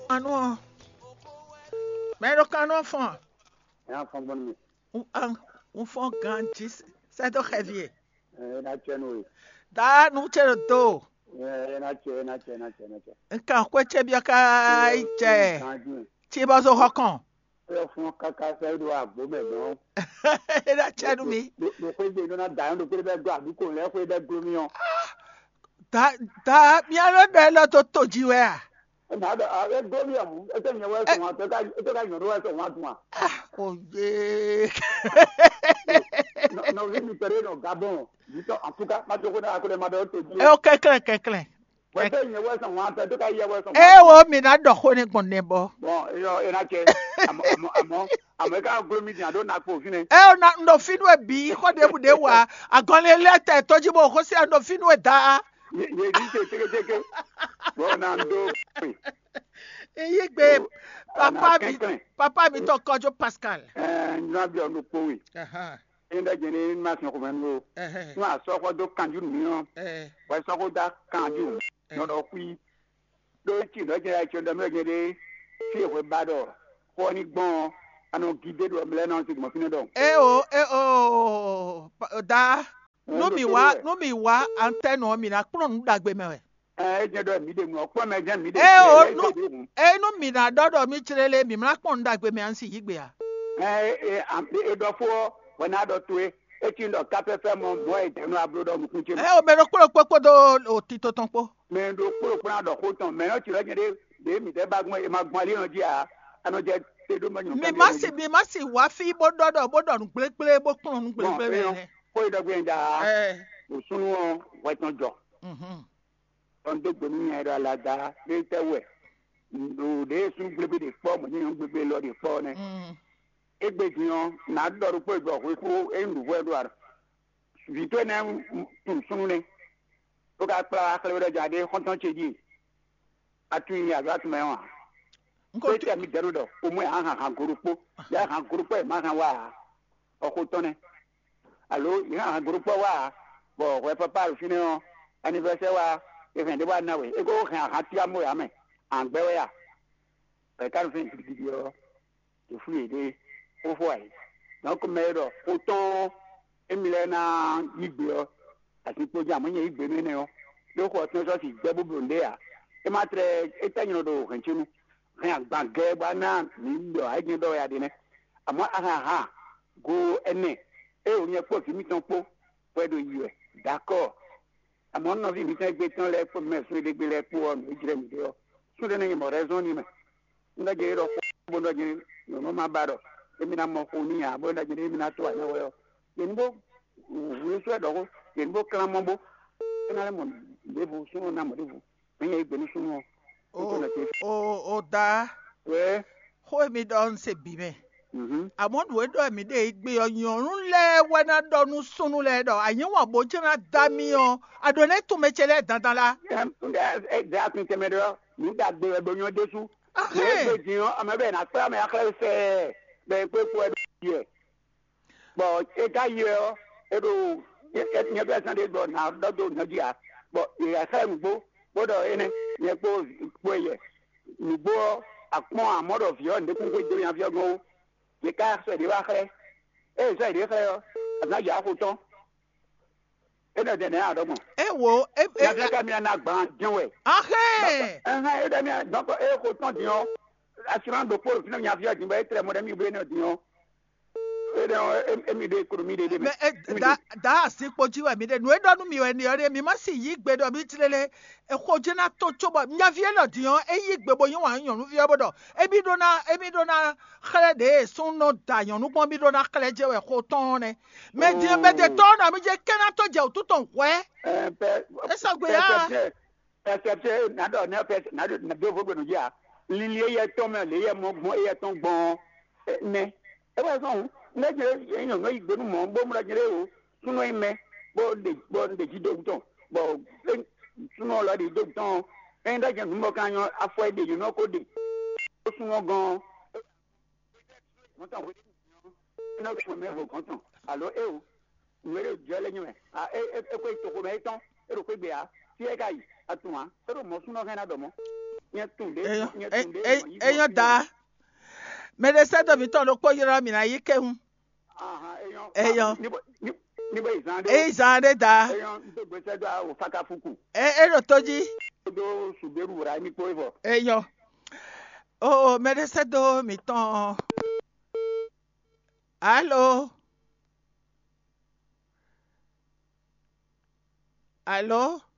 Ano, mais le canon fond. Un enfant bon. Un fond grandi, c'est de rêver. Na chenu. Da, nous te le dos. Na che. Un can quoi tu bien qu'à tu vas au rocon. Eu fui kaka sai do agbo me no. La chenu mi. Do ko de na da do ko be do abi ko le ko be do mi on. Da, bien le de la toto jiwe. Na da a do mi am. E te nyewe so wa to ka nyodo wa so wa tuma. Oh yeah. No vi mi pere no gabon. Dito en tout cas ma to ko na ko le ma do to ji. Eh okay clean. Wa te nyewe so wa to ka ye wa so. Eh wo mi na do ko ni gon nebo. Bon, yo e na che. Amo ka gro mi dia do na ko fine. Eh na ndo finwe bi ko de bu de wa agonle lete toji bo ko si ndo finwe da. Ye di teke. Bon na ndo. Eyi gbe papa mi to kojo Pascal. Na bi onu po wi. Inda jeni ma so ko menwo. Na so ko do kanju mi no. Wa so ko da kanju. No do kwi. Do ti do je ai chondo me gede. Fi e ba do. Ko ni gbon ano gide do mle na ti mo fine do. Da. No mi wa antenne o mi na kuro nu dagbe mewe. Je do mi de mu o me je mi de. No mi na dodo mi chirele mi na kuro nu dagbe me ansi yigbe ya. Do fo wona do tuwe e ti ndo kapefe mo e je no abrodo mu kunche. O me ro kuro popo do otito ton po. Me do kuro do ko ton me no ti lo je de mi de ba gbon e ma gbon le ran ji a ano je te do mo nyu. Mi masi wa fi bo dodo nu gbelegbe bo kuro nu gbelegbe. Ko idogbe nja osunu weton jo on do gbonu yen ra lada le tewe do de sun gbebe de fo mo yen gbebe lo de fo ne egbe giyan na doru po igbo ko enru we do ara vito na tun sunu ne to ka pa akle do jade konton cheji atu yin agba tu me wa ko te mi deru do o mo han gurupo ya han gurupo e ma han wa o ko to ne allo il y a un groupe wa bon ouais papa fini anniversaire wa e fin de wa na we e go kan hati amo ya me an gbe we ya e kan fin video to free de o fo ai donc me do o ton emile na igbe o ati poja mo yen igbe ni o lo ko tun so si gbe bubu nde ya e ma tre e tanyo do kan chinu kan gba ge ba na ni do ai ni do ya de ne amo aha go ene on y a pas fini ton pot près de you d'accord à mon avis mi tan gbe tan le po me so de gbe le po on ijire mi de o so de na mo raison ni me nda je ro bo ndo je no ma ba do e mi na mo ko ni ya bo nda je mi na to na wo yen bo wo so do ko yen bo klan mo bo na le mo de bo so na mo de bo mi ye gbe ni so mo o da we ho mi don se bi me àmọ́ ìwé dọ̀ mí dé gbé ọyànrún lẹ́wẹ́ náà dọ̀nù sunu lẹ́ dọ̀ àyẹ̀wò àbójú náà dá mi ọ́ àdóní tó mi ṣẹlẹ̀ dandan la. ẹ a tún tẹmẹ dọ nígbà gbé ẹgbẹ yẹn dé sùn. ẹ gbé jiyàn ọmọ bẹ́ẹ̀ náà pẹ́ àmì akẹ́rẹ́ fẹ́ bẹ́ẹ̀ pé kó ẹ yẹ. bọ̀ ẹ ká yẹ ọ ẹ do ẹ tiẹ̀ bẹ́ẹ̀ sàn dé gbọ́ náà dọ́dọ̀ nàjí à bọ̀ ìyàsẹ́ nùgbó gbọ́dọ̀ ẹ ní yẹ kó yẹ nùgbó àpọ̀n àmọ́dọ̀ fìyọ́ ǹdẹ́kùn kó jẹ́ yàn fìyọ́ gan-an. Les cas c'est des vaches et ça des frères na ja ko ton e na de na adomo ya ka mi na gban dinwe e de mi donc e ko ton dion assurant de pour fina nya fia dimba e tre mo de mi bre na dion e de mi de ko mi de me da si poji wa mi de no e donu mi we ni ore mi ma si yi gbe do mi tirele e ko je na to chobo nya fie lo dion e yi gbe bo yin wa yan nu fie bodo e bi do na khale de sun no da yan nu pon bi do na khale je we ko ton ne me de ton na mi je kena to je tu ton kwe e so gbe ya perception na do na do fo no ya lilie ye ton me le ye mo gbon ye ton gbon ne e wa so lẹ́jẹ̀ èèyàn náà ìgbénu mọ̀ ń bó múra jẹ́rẹ́ o súnú ìmẹ́ bó ń dèjì dókítàn bọ̀ súnú ọ̀làdì dókítàn ẹ̀yìn dájẹ́ nígbà kan yan afọ ẹ̀dẹ̀ yìí náà kó dé ó súnmọ́ gan-an. wọ́n tàn wọ́n ní ọ̀gbìn fún mi ẹ̀fọ́ kan tàn àlọ́ ẹ̀ o ìwéré jẹ́ lẹ́yìn rẹ̀ ẹ̀ kó ìtòkò mẹ́ tán ẹ̀ rò pé gbé a tí ẹ̀ ká yìí àtùwọ̀n ẹ̀ rò mọ́ súnú ọ̀hẹ́ náà dọ̀ mọ́. Eyan da. Me de se do mi ton lo po yira mi na yi ke hun. Eyan. Izan de da. Ero toji. Eyan. Oh, me de se do mi ton. Allô? Allô?